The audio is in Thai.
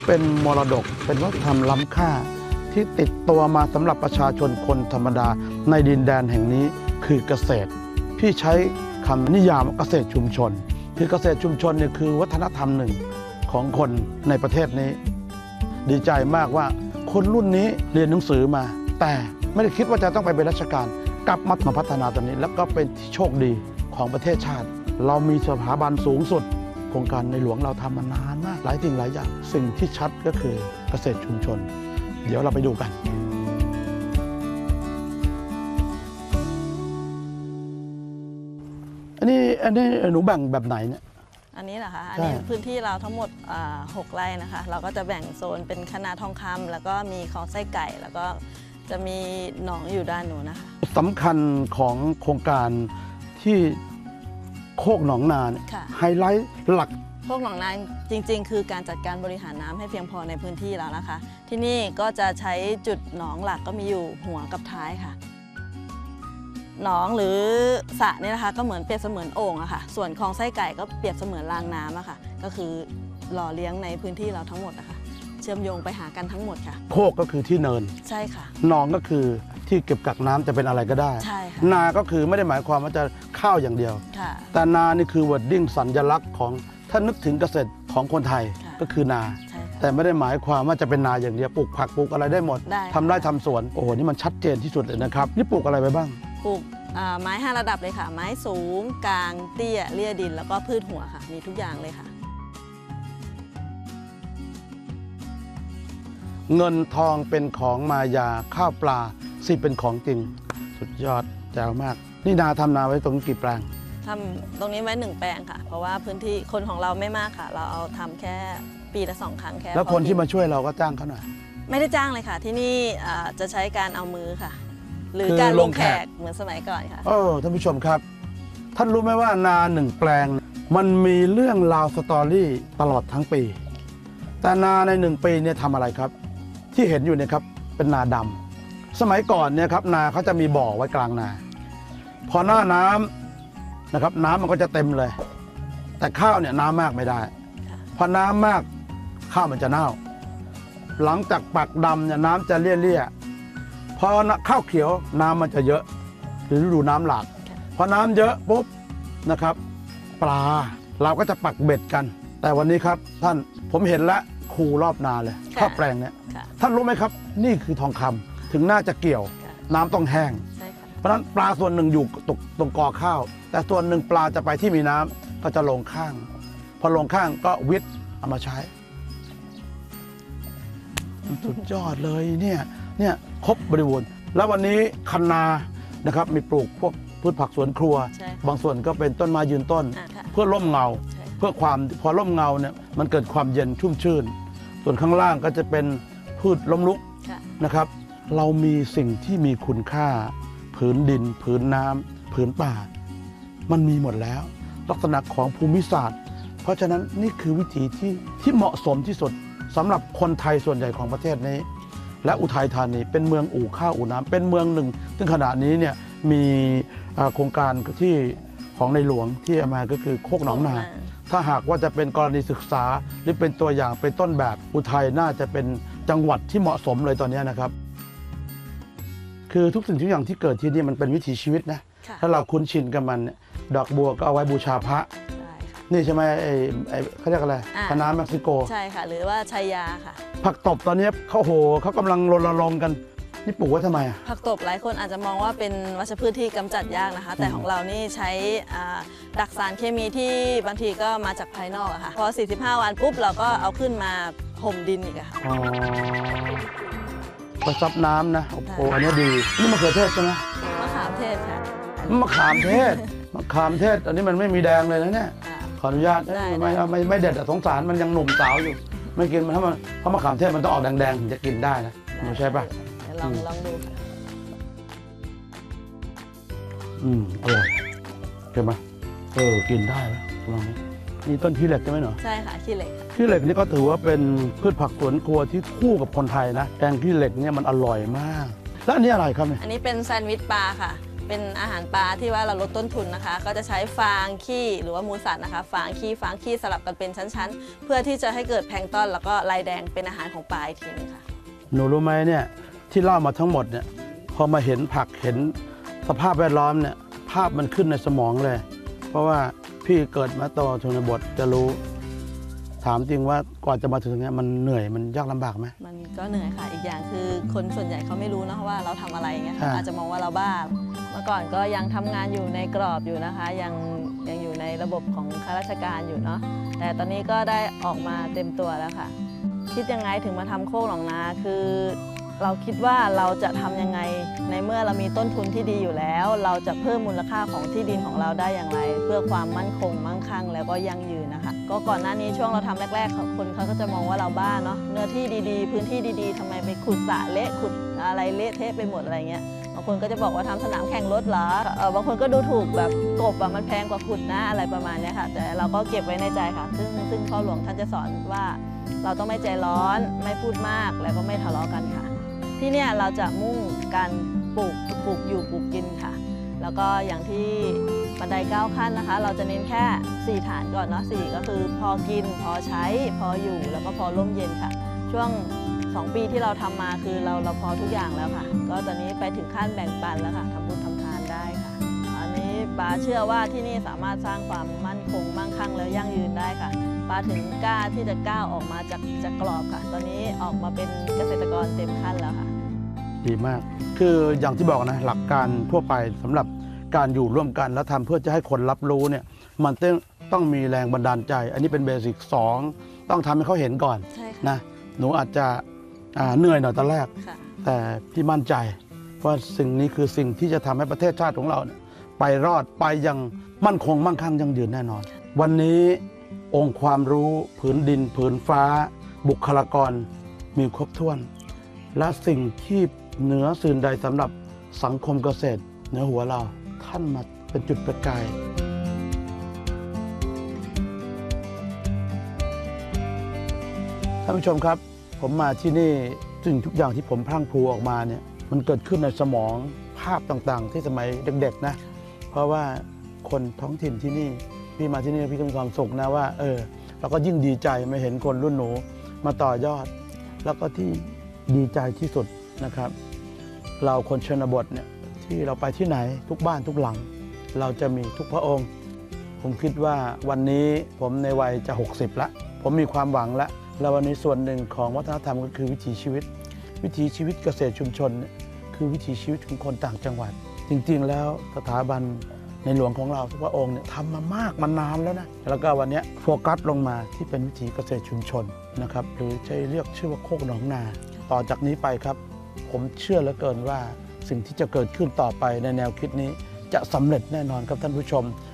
เป็นมรดกเป็นวัฒนธรรมล้ำค่าที่ติดตัวมาสำหรับประชาชนคนธรรมดาในดินแดนแห่งนี้คือเกษตรพี่ใช้คำนิยามเกษตรชุมชนคือเกษตรชุมชนเนี่ยคือวัฒนธรรมหนึ่งของคนในประเทศนี้ดีใจมากว่าคนรุ่นนี้เรียนหนังสือมาแต่ไม่ได้คิดว่าจะต้องไปเป็นราชการกลับมาพัฒนาตรงนี้แล้วก็เป็นที่โชคดีของประเทศชาติเรามีสถาบันสูงสุดโครงการในหลวงเราทำมานานมากหลายสิ่งหลายอย่างสิ่งที่ชัดก็คือเกษตรชุมชนเดี๋ยวเราไปดูกันอันนี้หนูแบ่งแบบไหนเนี่ยอันนี้เหรอคะอันนี้พื้นที่เราทั้งหมด6 ไร่นะคะเราก็จะแบ่งโซนเป็นคะนาทองคำแล้วก็มีคลองไส้ไก่แล้วก็จะมีหนองอยู่ด้านนู้นนะคะสำคัญของโครงการที่โคกหนองนาเนี่ยไฮไลท์หลักโคกหนองนาจริงๆคือการจัดการบริหารน้ำให้เพียงพอในพื้นที่แล้วนะคะที่นี่ก็จะใช้จุดหนองหลักก็มีอยู่หัวกับท้ายค่ะหนองหรือสระเนี่ยนะคะก็เหมือนเปรียบเสมือนโอ่งอะค่ะส่วนคลองไส้ไก่ก็เปรียบเสมือนรางน้ำอะค่ะก็คือหล่อเลี้ยงในพื้นที่เราทั้งหมดนะคะเชื่อมโยงไปหากันทั้งหมดค่ะโคกก็คือที่เนินใช่ค่ะหนองก็คือที่เก็บกักน้ำจะเป็นอะไรก็ได้ใช่ค่ะนาก็คือไม่ได้หมายความว่าจะข้าวอย่างเดียวแต่นานี่คือวอร์ดดิ้งสัญลักษณ์ของถ้านึกถึงเกษตรของคนไทยก็คือนาแต่ไม่ได้หมายความว่าจะเป็นนาอย่างเดียวปลูกผักปลูกอะไรได้หมดทำไร่ทำสวนโอ้โหนี่มันชัดเจนที่สุดเลยนะครับนี่ปลูกอะไรไปบ้างปลูกไม้5 ระดับเลยค่ะไม้สูงกลางเตี้ยเลี่ยดินแล้วก็พืชหัวค่ะมีทุกอย่างเลยค่ะเงินทองเป็นของมายาข้าวปลาสิเป็นของจริงสุดยอดแจ๋วมากนี่นาทำนาไว้ตรงกี่แปลงทำตรงนี้ไว้1 แปลงค่ะเพราะว่าพื้นที่คนของเราไม่มากค่ะเราเอาทำแค่ปีละ2 ครั้งแค่แล้วคนที่มาช่วยเราก็จ้างเขาหน่อยไม่ได้จ้างเลยค่ะที่นี่จะใช้การเอามือค่ะหรือการลงแขกเหมือนสมัยก่อนค่ะท่านผู้ชมครับท่านรู้ไหมว่านา1 แปลงมันมีเรื่องราวสตอรี่ตลอดทั้งปีแต่นาใน1 ปีเนี่ยทำอะไรครับที่เห็นอยู่เนี่ยครับเป็นนาดำสมัยก่อนเนี่ยครับนาเขาจะมีบ่อไว้กลางนาพอหน้าน้ำนะครับน้ำมันก็จะเต็มเลยแต่ข้าวเนี่ยน้ำมากไม่ได้พอน้ำมากข้าวมันจะเน่าหลังจากปักดำเนี่ยน้ำจะเลี่ยพอข้าวเขียวน้ำมันจะเยอะหรือฤดูน้ำหลากพอน้ำเยอะปุ๊บนะครับปลาเราก็จะปักเบ็ดกันแต่วันนี้ครับท่านผมเห็นแล้วคูรอบนาเลยข้าวแปลงเนี่ยท่านรู้ไหมครับนี่คือทองคำถึงน่าจะเกี่ยวน้ำต้องแห้งเพราะฉะนั้นปลาส่วนหนึ่งอยู่ตรงกอข้าวแต่ส่วนหนึ่งปลาจะไปที่มีน้ำก็จะลงข้างพอลงข้างก็วิทย์เอามาใช้สุดยอดเลยเนี่ยครบบริบูรณ์แล้ววันนี้คันนานะครับมีปลูกพวกพืชผักสวนครัวบางส่วนก็เป็นต้นไม้ยืนต้นเพื่อร่มเงาเพื่อความพอร่มเงาเนี่ยมันเกิดความเย็นชุ่มชื่นส่วนข้างล่างก็จะเป็นพืชล้มลุกนะครับเรามีสิ่งที่มีคุณค่าผืนดินผืนน้ำผืนป่ามันมีหมดแล้วลักษณะของภูมิศาสตร์เพราะฉะนั้นนี่คือวิถีที่เหมาะสมที่สุดสำหรับคนไทยส่วนใหญ่ของประเทศนี้และอุทัยธานีเป็นเมืองอู่ข้าวอู่น้ำเป็นเมืองหนึ่งซึ่งขณะนี้เนี่ยมีโครงการที่ของในหลวงที่เอามาก็คือโคกหนองนาถ้าหากว่าจะเป็นกรณีศึกษาหรือเป็นตัวอย่างเป็นต้นแบบอุทัยน่าจะเป็นจังหวัดที่เหมาะสมเลยตอนนี้นะครับคือทุกสิ่งทุกอย่างที่เกิดที่นี่มันเป็นวิถีชีวิตนะถ้าเราคุ้นชินกับมันดอกบัวก็เอาไว้บูชาพระนี่ใช่ไหมเขาเรียกอะไรคะน้าเม็กซิโกใช่ค่ะหรือว่าชัยยาค่ะผักตบตอนนี้เขากำลังรณรงค์กันนี่ปลูกไว้ทำไมอ่ะผักตบหลายคนอาจจะมองว่าเป็นวัชพืชที่กำจัดยากนะคะแต่ของเรานี่ใช้ดักสารเคมีที่บางทีก็มาจากภายนอกอะค่ะพอ45 วันปุ๊บเราก็เอาขึ้นมาห่มดินอีกค่ะก็ซับน้ำนะโอ้โหอันนี้ดีนี่มะเขือเทศใช่ไหมมะขามเทศค่ะมะขามเทศอันนี้มันไม่มีแดงเลยนะเนี่ยขออนุญาตไม่เด็ดสงสารมันยังหนุ่มสาวอยู่ไม่กินมันเพราะมะขามเทศมันต้องออกแดงๆถึงจะกินได้นะใช่ป่ะลองดูค่ะอร่อยใช่ไหมกินได้ไหมลองนี่ต้นขี้เหล็กใช่ไหมเนาะใช่ค่ะขี้เหล็กนี่ก็ถือว่าเป็นพืชผักสวนครัวที่คู่กับคนไทยนะแกงขี้เหล็กเนี่ยมันอร่อยมากแล้วอันนี้อะไรครับเนี่ยอันนี้เป็นแซนด์วิชปลาค่ะเเป็นอาหารปลาที่ว่าเราลดต้นทุนนะคะ ก็จะใช้ฟางขี้หรือว่ามูลสัตว์นะคะฟางขี้สลับกันเป็นชั้นๆ เพื่อที่จะให้เกิดแพลงก์ตอนแล้วก็ลายแดงเป็นอาหารของปลาอีกทีนึงค่ะหนูรู้ไหมเนี่ยที่เล่ามาทั้งหมดเนี่ยพอมาเห็นผักเห็นสภาพแวดล้อมเนี่ยภาพมันขึ้นในสมองเลย เพราะว่าพี่เกิดมาโตชนบทจะรู้ถามจริงว่าก่อนจะมาถึงเนี่ยมันเหนื่อยมันยากลำบากไหมมันก็เหนื่อยค่ะอีกอย่างคือคนส่วนใหญ่เขาไม่รู้นะว่าเราทำอะไรเงี้ยค่ะอาจจะมองว่าเราบ้าเมื่อก่อนก็ยังทำงานอยู่ในกรอบอยู่นะคะยังอยู่ในระบบของข้าราชการอยู่เนาะแต่ตอนนี้ก็ได้ออกมาเต็มตัวแล้วค่ะ คิดยังไงถึงมาทำโคกหนองนาคือ เราคิดว่าเราจะทำยังไงในเมื่อเรามีต้นทุนที่ดีอยู่แล้ว เราจะเพิ่มมูลค่าของที่ดินของเราได้อย่างไร เพื่อความมั่นคงมั่งคั่งแล้วก็ยั่งยืนนะคะก็ก่อนหน้านี้ช่วงเราทำแรกๆคนเขาก็จะมองว่าเราบ้าเนาะเนื้อที่ดีๆพื้นที่ดีๆทำไมไปขุดสระเละขุดอะไรเละเทะไปหมดอะไรเงี้ยบางคนก็จะบอกว่าทำสนามแข่งรถเหรอบางคนก็ดูถูกแบบกบมันแพงกว่าขุดนะอะไรประมาณนี้ค่ะแต่เราก็เก็บไว้ในใจค่ะซึ่งพ่อหลวงท่านจะสอนว่าเราต้องไม่ใจร้อนไม่พูดมากแล้วก็ไม่ทะเลาะกันค่ะที่เนี่ยเราจะมุ่งการปลูกอยู่ปลูกกินค่ะแล้วก็อย่างที่บันได9 ขั้นนะคะเราจะเน้นแค่4ฐานก่อนเนาะ4ก็คือพอกินพอใช้พออยู่แล้วก็พอร่มเย็นค่ะช่วง2 ปีที่เราทำมาคือเราพอทุกอย่างแล้วค่ะก็ตอนนี้ไปถึงขั้นแบ่งปันแล้วค่ะทำบุญทำทานได้ค่ะอันนี้ปาเชื่อว่าที่นี่สามารถสร้างความมั่นคงมั่งคั่งแล้วยั่งยืนได้ค่ะปาถึงกล้าที่จะก้าวออกมาจากกรอบค่ะตอนนี้ออกมาเป็นเกษตรกรเต็มขั้นแล้วค่ะดีมากคืออย่างที่บอกนะหลักการทั่วไปสำหรับการอยู่ร่วมกันแล้วทำเพื่อจะให้คนรับรู้เนี่ยมันต้องมีแรงบันดาลใจ อันนี้เป็นเบสิก2ต้องทำให้เขาเห็นก่อนนะหนูอาจจะเหนื่อยหน่อยตอนแรกแต่พี่มั่นใจว่าสิ่งนี้คือสิ่งที่จะทำให้ประเทศชาติของเราเนี่ยไปรอดไปยังมั่นคงมั่งคั่งยั่งยืนแน่นอน วันนี้องค์ความรู้ผืนดินผืนฟ้าบุคลากรมีครบถ้วนและสิ่งที่เหนือสิ่งใดสำหรับสังคมเกษตรเหนือหัวเราท่านมาเป็นจุดประกายท่านผู้ชมครับผมมาที่นี่สิ่งทุกอย่างที่ผมพรั่งพรูออกมาเนี่ยมันเกิดขึ้นในสมองภาพต่างๆที่สมัยเด็กๆนะเพราะว่าคนท้องถิ่นที่นี่พี่มาที่นี่พี่ก็มีความสุขนะว่าเราก็ยิ่งดีใจมาเห็นคนรุ่นหนูมาต่อยอดแล้วก็ที่ดีใจที่สุดนะครับเราคนชนบทเนี่ยที่เราไปที่ไหนทุกบ้านทุกหลังเราจะมีทุกพระองค์ผมคิดว่าวันนี้ผมในวัยจะ60ละผมมีความหวังละแล้ววันนี้ส่วนหนึ่งของวัฒนธรรมก็คือวิถีชีวิตเกษตรชุมชนคือวิถีชีวิตของคนต่างจังหวัดจริงๆแล้วสถาบันในหลวงของเราทุกพระองค์เนี่ยทำมานานแล้วนะแล้วก็วันนี้โฟกัสลงมาที่เป็นวิถีเกษตรชุมชนนะครับหรือใช้เรียกชื่อว่าโคกหนองนาต่อจากนี้ไปครับผมเชื่อเหลือเกินว่าสิ่งที่จะเกิดขึ้นต่อไปในแนวคิดนี้จะสำเร็จแน่นอนครับท่านผู้ชม